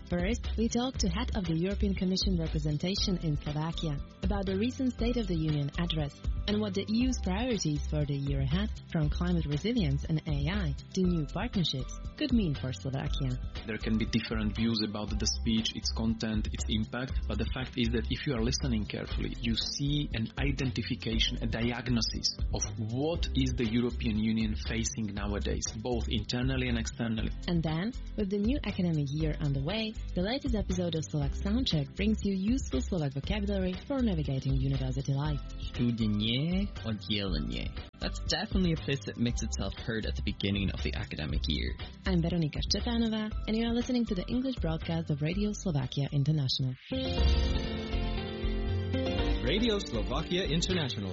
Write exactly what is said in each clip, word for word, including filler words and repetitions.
First, we talk to head of the European Commission representation in Slovakia about the recent State of the Union address and what the E U's priorities for the year ahead, from climate resilience and A I to new partnerships, could mean for Slovakia. There can be different views about the speech, its content, its impact, but the fact is that if you are listening carefully, you see an identification, a diagnosis of what is the European Union facing nowadays, both internally and externally. And then, with the new academic year underway, the latest episode of Slovak Soundcheck brings you useful Slovak vocabulary for navigating university life. Studenie, oddelenie. That's definitely a phrase that makes itself heard at the beginning of the academic year. I'm Veronika Štefanová, and you are listening to the English broadcast of Radio Slovakia International. Radio Slovakia International.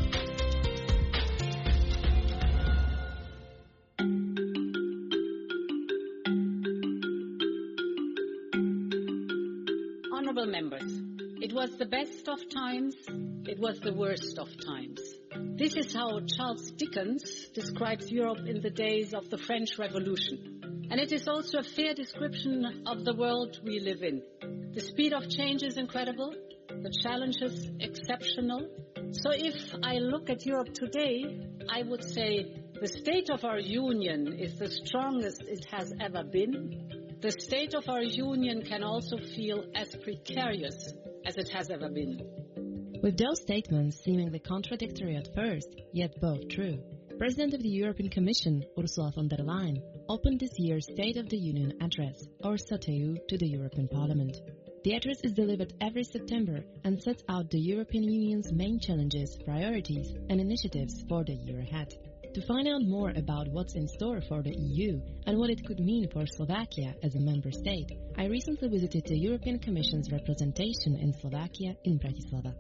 Honourable members, it was the best of times, it was the worst of times. This is how Charles Dickens describes Europe in the days of the French Revolution. And it is also a fair description of the world we live in. The speed of change is incredible, the challenges exceptional. So if I look at Europe today, I would say the state of our union is the strongest it has ever been. The state of our union can also feel as precarious as it has ever been. With those statements seemingly contradictory at first, yet both true, President of the European Commission, Ursula von der Leyen, opened this year's State of the Union address, or S O T E U, to the European Parliament. The address is delivered every September and sets out the European Union's main challenges, priorities, and initiatives for the year ahead. To find out more about what's in store for the E U and what it could mean for Slovakia as a member state, I recently visited the European Commission's representation in Slovakia in Bratislava.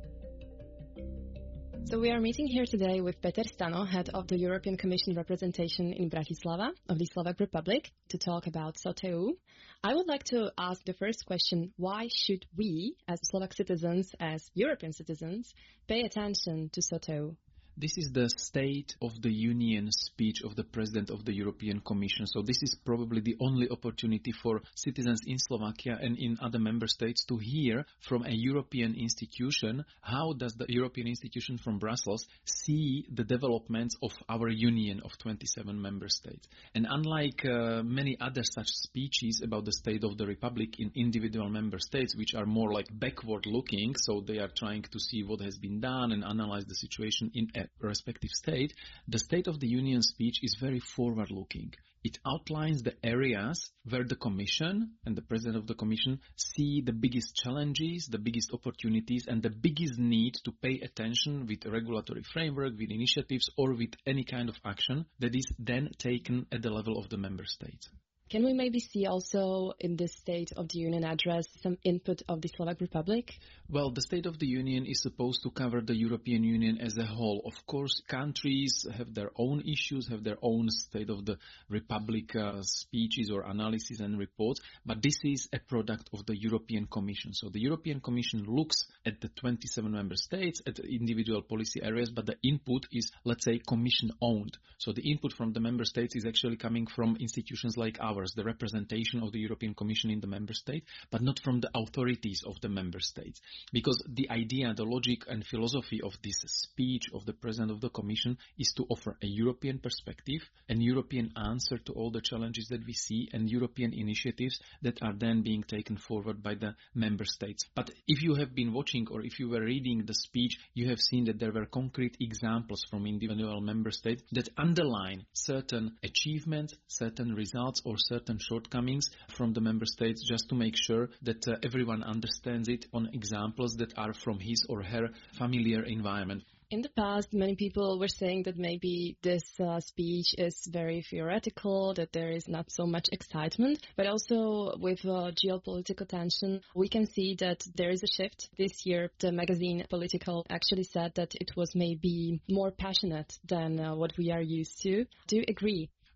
So we are meeting here today with Peter Stano, head of the European Commission representation in Bratislava of the Slovak Republic, to talk about S O T E U. I would like to ask the first question: why should we, as Slovak citizens, as European citizens, pay attention to S O T E U? This is the State of the Union speech of the President of the European Commission. So this is probably the only opportunity for citizens in Slovakia and in other member states to hear from a European institution how does the European institution from Brussels see the developments of our union of twenty-seven member states. And unlike uh, many other such speeches about the state of the Republic in individual member states, which are more like backward looking, so they are trying to see what has been done and analyze the situation in a respective state, the State of the Union speech is very forward-looking. It outlines the areas where the Commission and the President of the Commission see the biggest challenges, the biggest opportunities, and the biggest need to pay attention with a regulatory framework, with initiatives, or with any kind of action that is then taken at the level of the member states. Can we maybe see also in this State of the Union address some input of the Slovak Republic? Well, the State of the Union is supposed to cover the European Union as a whole. Of course, countries have their own issues, have their own State of the Republic uh, speeches or analysis and reports, but this is a product of the European Commission. So the European Commission looks at the twenty-seven member states, at the individual policy areas, but the input is, let's say, Commission-owned. So the input from the member states is actually coming from institutions like ours, the representation of the European Commission in the member state, but not from the authorities of the member states. Because the idea, the logic and philosophy of this speech of the President of the Commission is to offer a European perspective, an European answer to all the challenges that we see, and European initiatives that are then being taken forward by the member states. But if you have been watching or if you were reading the speech, you have seen that there were concrete examples from individual member states that underline certain achievements, certain results, or certain shortcomings from the member states, just to make sure that uh, everyone understands it on examples that are from his or her familiar environment. In the past, many people were saying that maybe this uh, speech is very theoretical, that there is not so much excitement, but also with uh, geopolitical tension, we can see that there is a shift. This year, the magazine Political actually said that it was maybe more passionate than uh, what we are used to. Do you agree?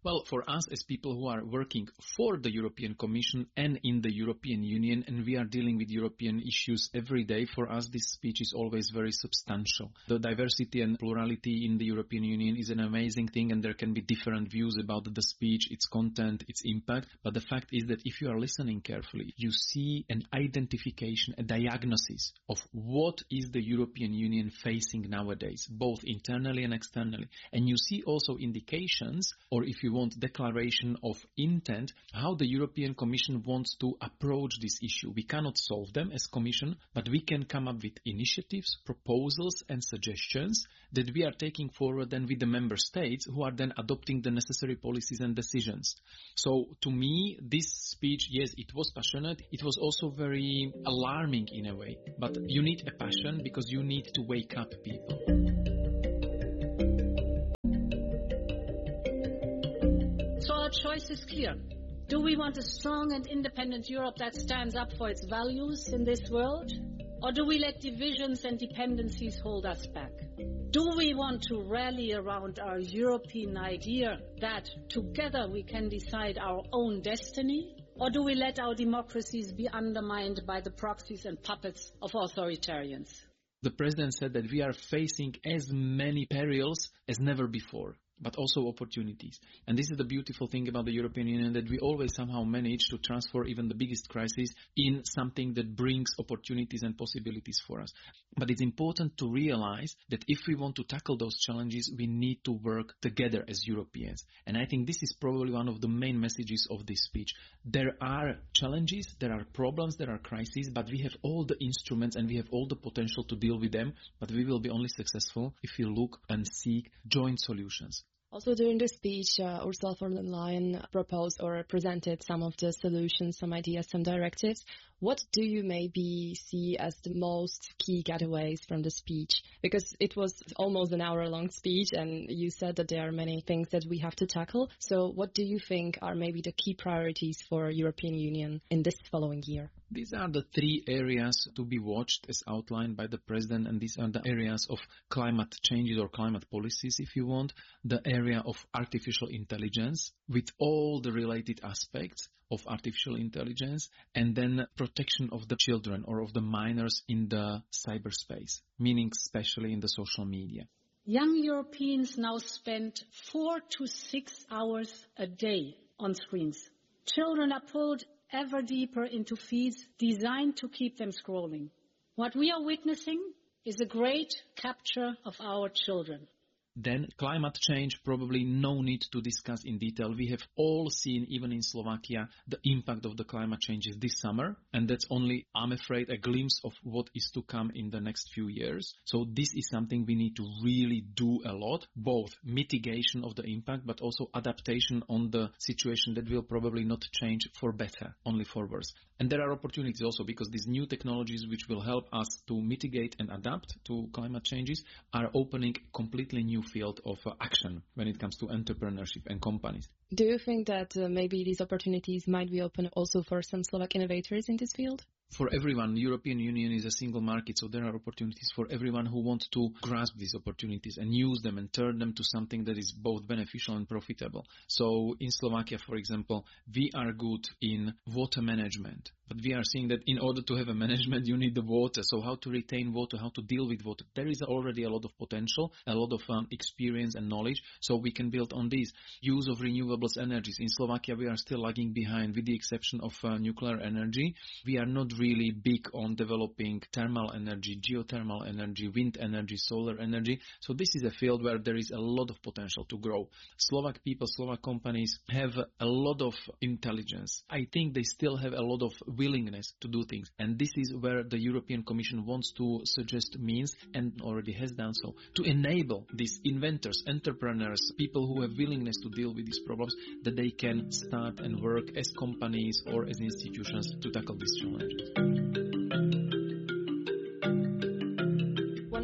Well, for us as people who are working for the European Commission and in the European Union, and we are dealing with European issues every day, for us this speech is always very substantial. The diversity and plurality in the European Union is an amazing thing, and there can be different views about the speech, its content, its impact. But the fact is that if you are listening carefully, you see an identification, a diagnosis of what is the European Union facing nowadays, both internally and externally. And you see also indications, or if you want, declaration of intent, how the European Commission wants to approach this issue. We cannot solve them as Commission, but we can come up with initiatives, proposals and suggestions that we are taking forward then with the member states, who are then adopting the necessary policies and decisions. So to me, this speech, yes, it was passionate. It was also very alarming in a way. But you need a passion because you need to wake up people. So our choice is clear. Do we want a strong and independent Europe that stands up for its values in this world? Or do we let divisions and dependencies hold us back? Do we want to rally around our European idea that together we can decide our own destiny? Or do we let our democracies be undermined by the proxies and puppets of authoritarians? The President said that we are facing as many perils as never before, but also opportunities. And this is the beautiful thing about the European Union, that we always somehow manage to transform even the biggest crisis in something that brings opportunities and possibilities for us. But it's important to realize that if we want to tackle those challenges, we need to work together as Europeans. And I think this is probably one of the main messages of this speech. There are challenges, there are problems, there are crises, but we have all the instruments and we have all the potential to deal with them. But we will be only successful if we look and seek joint solutions. Also during the speech, uh, Ursula von der Leyen proposed or presented some of the solutions, some ideas, some directives. What do you maybe see as the most key getaways from the speech? Because it was almost an hour-long speech, and you said that there are many things that we have to tackle. So what do you think are maybe the key priorities for European Union in this following year? These are the three areas to be watched as outlined by the President, and these are the areas of climate changes or climate policies, if you want, the area of artificial intelligence with all the related aspects of artificial intelligence, and then protection of the children or of the minors in the cyberspace, meaning especially in the social media. Young Europeans now spend four to six hours a day on screens. Children are pulled ever deeper into feeds designed to keep them scrolling. What we are witnessing is a great capture of our children. Then climate change, probably no need to discuss in detail. We have all seen, even in Slovakia, the impact of the climate changes this summer. And that's only, I'm afraid, a glimpse of what is to come in the next few years. So this is something we need to really do a lot, both mitigation of the impact, but also adaptation on the situation that will probably not change for better, only for worse. And there are opportunities also, because these new technologies which will help us to mitigate and adapt to climate changes are opening completely new field of uh, action when it comes to entrepreneurship and companies. Do you think that uh, maybe these opportunities might be open also for some Slovak innovators in this field? For everyone, the European Union is a single market, so there are opportunities for everyone who wants to grasp these opportunities and use them and turn them to something that is both beneficial and profitable. So in Slovakia, for example, we are good in water management. But we are seeing that in order to have a management, you need the water. So how to retain water, how to deal with water. There is already a lot of potential, a lot of um, experience and knowledge. So we can build on this. Use of renewables energies. In Slovakia, we are still lagging behind with the exception of uh, nuclear energy. We are not really big on developing thermal energy, geothermal energy, wind energy, solar energy. So this is a field where there is a lot of potential to grow. Slovak people, Slovak companies have a lot of intelligence. I think they still have a lot of willingness to do things. And this is where the European Commission wants to suggest means, and already has done so, to enable these inventors, entrepreneurs, people who have willingness to deal with these problems, that they can start and work as companies or as institutions to tackle these challenges. One of the things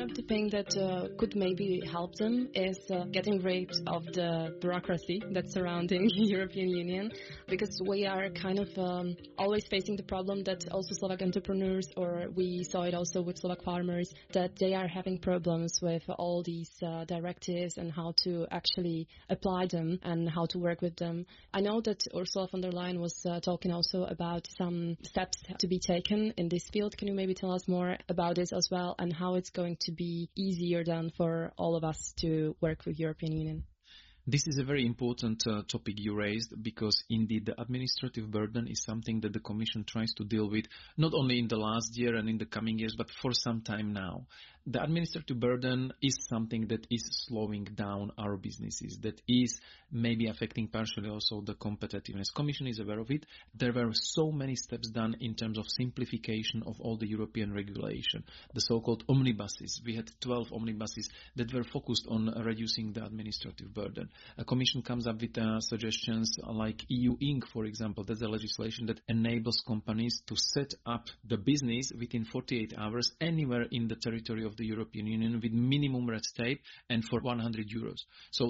thing that uh, could maybe help them is uh, getting rid of the bureaucracy that's surrounding the European Union, because we are kind of um, always facing the problem that also Slovak entrepreneurs, or we saw it also with Slovak farmers, that they are having problems with all these uh, directives and how to actually apply them and how to work with them. I know that Ursula von der Leyen was uh, talking also about some steps to be taken in this field. Can you maybe tell us more about this as well, and how it's going to be easier then for all of us to work with European Union? This is a very important uh, topic you raised, because indeed the administrative burden is something that the Commission tries to deal with not only in the last year and in the coming years, but for some time now. The administrative burden is something that is slowing down our businesses, that is maybe affecting partially also the competitiveness. Commission is aware of it. There were so many steps done in terms of simplification of all the European regulation, the so-called omnibuses. We had twelve omnibuses that were focused on reducing the administrative burden. A Commission comes up with uh, suggestions like E U Inc, for example. That's a legislation that enables companies to set up the business within forty-eight hours anywhere in the territory of the European Union with minimum red tape and for one hundred euros. So